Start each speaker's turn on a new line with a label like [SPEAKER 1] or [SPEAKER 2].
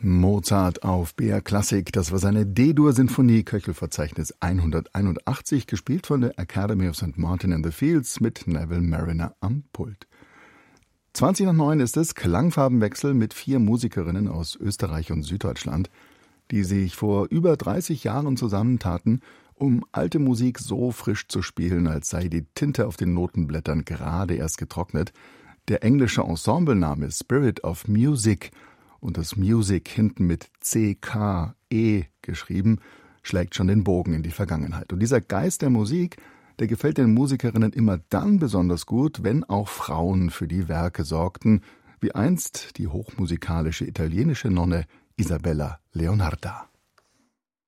[SPEAKER 1] Mozart auf BR Klassik, das war seine D-Dur-Sinfonie, Köchelverzeichnis 181, gespielt von der Academy of St. Martin in the Fields mit Neville Marriner am Pult. 20:09 ist es, Klangfarbenwechsel mit 4 Musikerinnen aus Österreich und Süddeutschland, die sich vor über 30 Jahren zusammentaten, um alte Musik so frisch zu spielen, als sei die Tinte auf den Notenblättern gerade erst getrocknet. Der englische Ensemblename Spirit of Music und das Music hinten mit C-K-E geschrieben, schlägt schon den Bogen in die Vergangenheit. Und dieser Geist der Musik, der gefällt den Musikerinnen immer dann besonders gut, wenn auch Frauen für die Werke sorgten, wie einst die hochmusikalische italienische Nonne Isabella Leonarda.